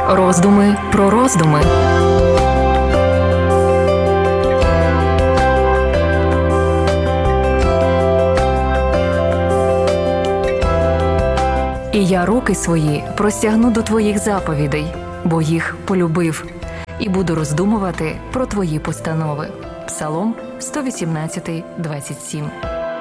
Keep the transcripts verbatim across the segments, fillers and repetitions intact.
Роздуми про роздуми. І я руки свої простягну до твоїх заповідей, бо їх полюбив, і буду роздумувати про твої постанови. Псалом сто вісімнадцять, двадцять сім.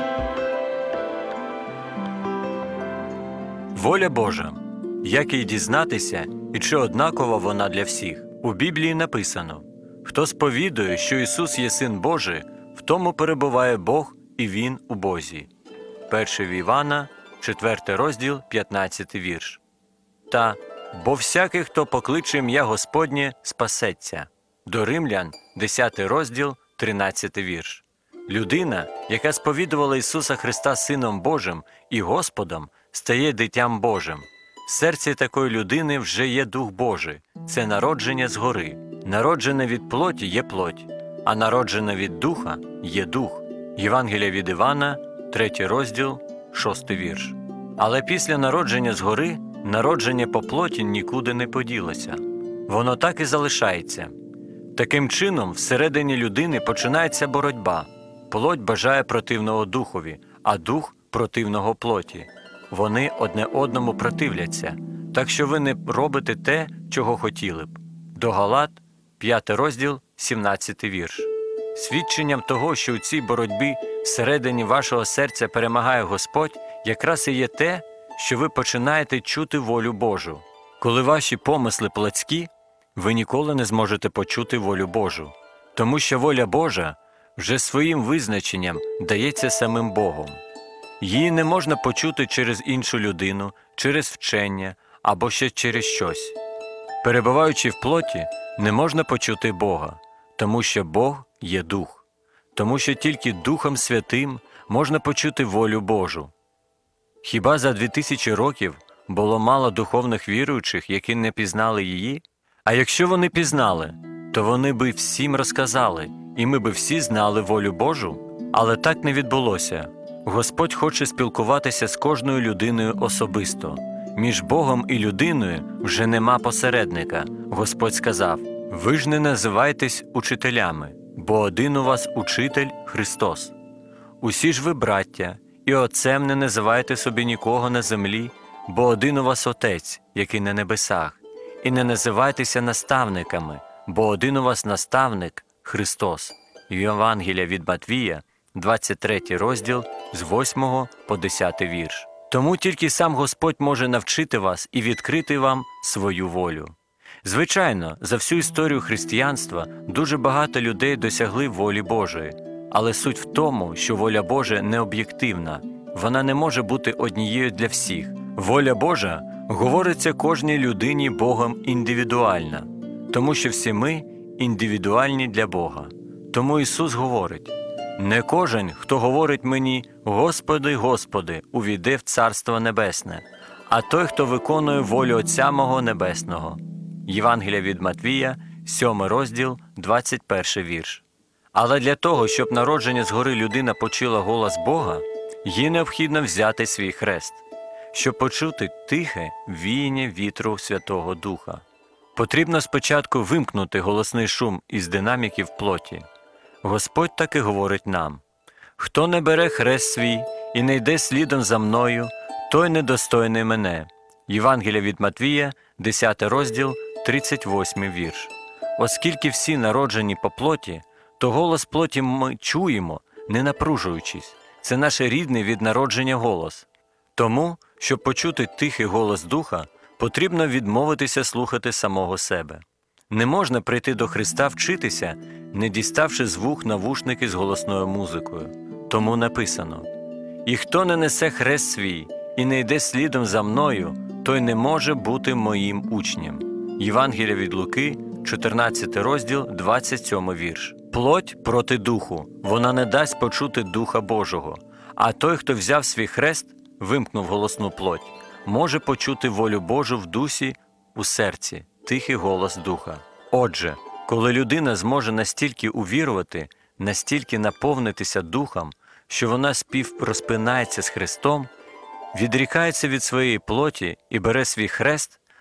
Воля Божа. Як їй дізнатися, і чи однакова вона для всіх? У Біблії написано: «Хто сповідує, що Ісус є Син Божий, в тому перебуває Бог, і Він у Бозі». Перше Івана, четвертий розділ, п'ятнадцятий вірш. Та «Бо всякий, хто покличе ім'я Господнє, спасеться». До Римлян, десятий розділ, тринадцятий вірш. Людина, яка сповідувала Ісуса Христа Сином Божим і Господом, стає дитям Божим. В серці такої людини вже є Дух Божий. Це народження згори. Народжене від плоті є плоть, а народжене від Духа є Дух. Євангелія від Івана, третій розділ, шостий вірш. Але після народження згори, народження по плоті нікуди не поділося. Воно так і залишається. Таким чином, всередині людини починається боротьба. Плоть бажає противного Духові, а Дух – противного плоті. Вони одне одному противляться, так що ви не робите те, чого хотіли б. До Галат, п'ятий розділ, сімнадцятий вірш. Свідченням того, що у цій боротьбі всередині вашого серця перемагає Господь, якраз і є те, що ви починаєте чути волю Божу. Коли ваші помисли плотські, ви ніколи не зможете почути волю Божу, тому що воля Божа вже своїм визначенням дається самим Богом. Її не можна почути через іншу людину, через вчення або ще через щось. Перебуваючи в плоті, не можна почути Бога, тому що Бог є Дух. Тому що тільки Духом Святим можна почути волю Божу. Хіба за дві тисячі років було мало духовних віруючих, які не пізнали її? А якщо вони пізнали, то вони би всім розказали, і ми би всі знали волю Божу? Але так не відбулося. Господь хоче спілкуватися з кожною людиною особисто. Між Богом і людиною вже нема посередника. Господь сказав: «Ви ж не називайтесь учителями, бо один у вас учитель – Христос. Усі ж ви браття, і отцем не називайте собі нікого на землі, бо один у вас Отець, який на небесах. І не називайтеся наставниками, бо один у вас наставник – Христос». Євангелія від Матвія, двадцять третій розділ, з восьмого по десятий вірш. Тому тільки сам Господь може навчити вас і відкрити вам свою волю. Звичайно, за всю історію християнства дуже багато людей досягли волі Божої. Але суть в тому, що воля Божа не об'єктивна. Вона не може бути однією для всіх. Воля Божа говориться кожній людині Богом індивідуальна, тому що всі ми індивідуальні для Бога. Тому Ісус говорить: «Не кожен, хто говорить мені: Господи, Господи, увійде в Царство Небесне, а той, хто виконує волю Отця мого Небесного». Євангелія від Матвія, сьомий розділ, двадцять перший вірш. Але для того, щоб народження згори людина почула голос Бога, їй необхідно взяти свій хрест, щоб почути тихе віяння вітру Святого Духа. Потрібно спочатку вимкнути голосний шум із динаміків плоті. Господь таки говорить нам: «Хто не бере хрест свій і не йде слідом за мною, той недостойний мене». Євангелія від Матвія, десятий розділ, тридцять восьмий вірш. Оскільки всі народжені по плоті, то голос плоті ми чуємо, не напружуючись. Це наш рідний від народження голос. Тому, щоб почути тихий голос Духа, потрібно відмовитися слухати самого себе. Не можна прийти до Христа вчитися, не діставши з вух навушники з голосною музикою. Тому написано: «І хто не несе хрест свій і не йде слідом за мною, той не може бути моїм учнем». Євангелія від Луки, чотирнадцятий розділ, двадцять сьомий вірш. Плоть проти духу, вона не дасть почути Духа Божого. А той, хто взяв свій хрест, вимкнув голосну плоть, може почути волю Божу в дусі, у серці, тихий голос Духа. Отже, коли людина зможе настільки увірувати, настільки наповнитися Духом, що вона співрозпинається з Христом, відрікається від своєї плоті і бере свій хрест,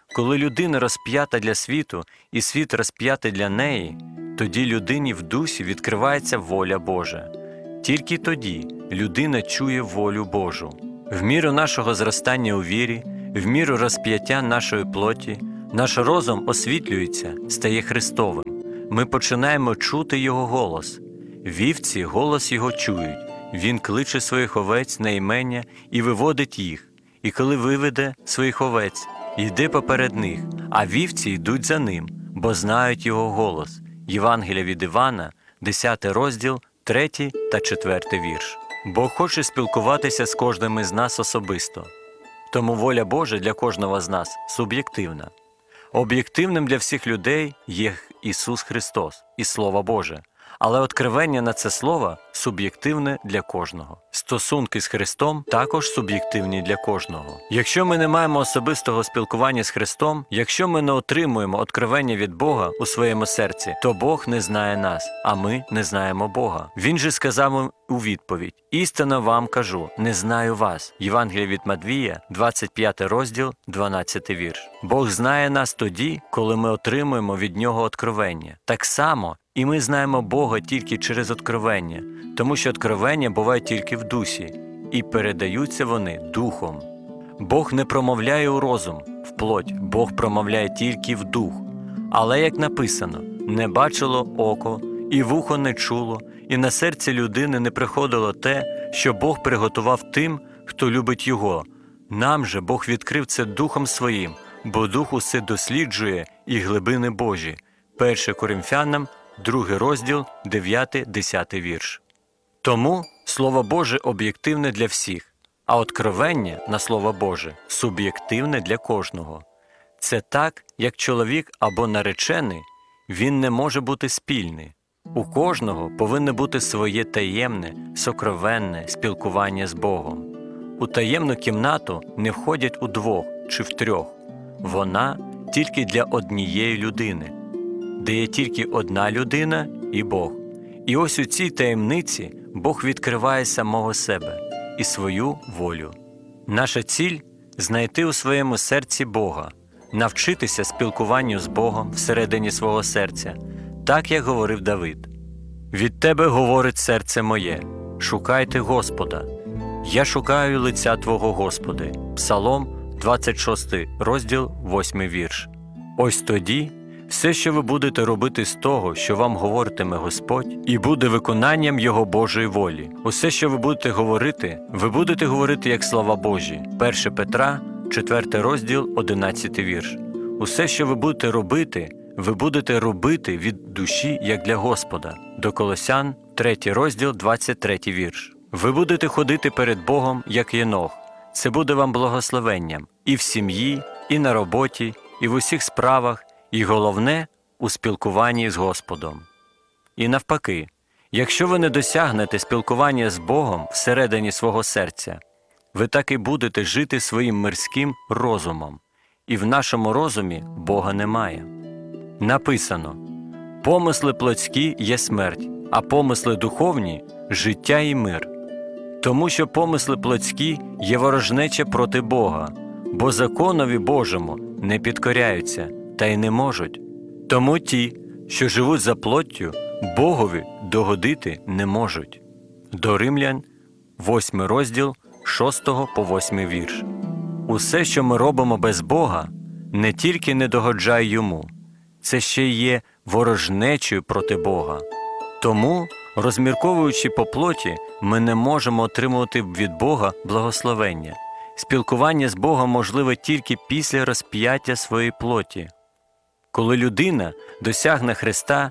Коли людина розп'ята для світу і світ розп'ятий для неї, тоді людині в дусі відкривається воля Божа. Тільки тоді людина чує волю Божу. В міру нашого зростання у вірі, в міру розп'яття нашої плоті, наш розум освітлюється, стає Христовим. Ми починаємо чути Його голос. Вівці голос Його чують. Він кличе своїх овець на імення і виводить їх. І коли виведе своїх овець, йде поперед них, а вівці йдуть за ним, бо знають Його голос. Євангелія від Івана, десятий розділ, третій та четвертий вірш. Бог хоче спілкуватися з кожним із нас особисто. Тому воля Божа для кожного з нас суб'єктивна. Об'єктивним для всіх людей є Ісус Христос і Слово Боже. Але откровення на це слово суб'єктивне для кожного. Стосунки з Христом також суб'єктивні для кожного. Якщо ми не маємо особистого спілкування з Христом, якщо ми не отримуємо откровення від Бога у своєму серці, то Бог не знає нас, а ми не знаємо Бога. Він же сказав їм у відповідь: «Істинно вам кажу, не знаю вас». Євангелія від Матвія, двадцять п'ятий розділ, дванадцятий вірш. Бог знає нас тоді, коли ми отримуємо від Нього откровення. Так само і ми знаємо Бога тільки через откровення, тому що откровення бувають тільки в дусі, і передаються вони духом. Бог не промовляє у розум, в плоть, Бог промовляє тільки в дух. Але, як написано, не бачило око, і вухо не чуло, і на серце людини не приходило те, що Бог приготував тим, хто любить Його. Нам же Бог відкрив це Духом Своїм, бо Дух усе досліджує і глибини Божі. перше Коринфянам, другий розділ, дев'ятий десятий вірш. Тому Слово Боже об'єктивне для всіх, а откровення на Слово Боже суб'єктивне для кожного. Це так, як чоловік або наречений, він не може бути спільний. У кожного повинно бути своє таємне, сокровенне спілкування з Богом. У таємну кімнату не входять удвох чи втрьох. Вона тільки для однієї людини, де є тільки одна людина і Бог. І ось у цій таємниці Бог відкриває самого себе і свою волю. Наша ціль – знайти у своєму серці Бога, навчитися спілкуванню з Богом всередині свого серця, так, як говорив Давид. «Від Тебе говорить серце моє, шукайте Господа. Я шукаю лиця Твого, Господи». Псалом, двадцять шостий розділ, восьмий вірш. Ось тоді все, що ви будете робити з того, що вам говоритиме Господь, і буде виконанням Його Божої волі. Усе, що ви будете говорити, ви будете говорити як слова Божі. перше Петра, четвертий розділ, одинадцятий вірш. Усе, що ви будете робити, ви будете робити від душі, як для Господа. До Колосян, третій розділ, двадцять третій вірш. Ви будете ходити перед Богом, як Єнох. Це буде вам благословенням і в сім'ї, і на роботі, і в усіх справах, і головне – у спілкуванні з Господом. І навпаки, якщо ви не досягнете спілкування з Богом всередині свого серця, ви так і будете жити своїм мирським розумом, і в нашому розумі Бога немає. Написано: «Помисли плотські є смерть, а помисли духовні – життя і мир». Тому що помисли плотські є ворожнеча проти Бога, бо законові Божому не підкоряються та й не можуть. Тому ті, що живуть за плоттю, Богові догодити не можуть. До Римлян, восьмий розділ, шостого по восьмий вірш. Усе, що ми робимо без Бога, не тільки не догоджає Йому, це ще й є ворожнечею проти Бога. Тому, розмірковуючи по плоті, ми не можемо отримувати від Бога благословення. Спілкування з Богом можливе тільки після розп'яття своєї плоті. Коли людина досягне Христа,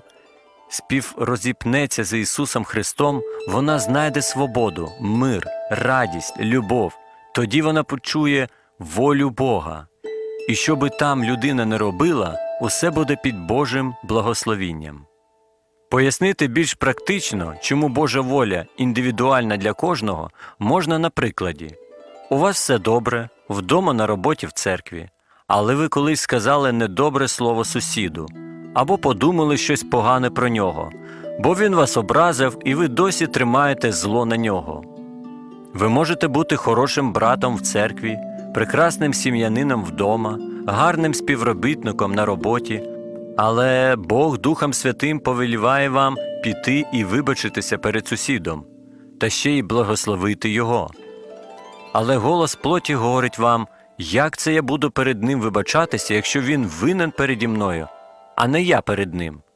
співрозіпнеться з Ісусом Христом, вона знайде свободу, мир, радість, любов. Тоді вона почує волю Бога. І що би там людина не робила, усе буде під Божим благословінням. Пояснити більш практично, чому Божа воля індивідуальна для кожного, можна на прикладі. У вас все добре, вдома, на роботі, в церкві, але ви колись сказали недобре слово сусіду, або подумали щось погане про нього, бо він вас образив і ви досі тримаєте зло на нього. Ви можете бути хорошим братом в церкві, прекрасним сім'янином вдома, гарним співробітником на роботі, але Бог Духом Святим повеліває вам піти і вибачитися перед сусідом, та ще й благословити його. Але голос плоті говорить вам: як це я буду перед ним вибачатися, якщо він винен переді мною, а не я перед ним?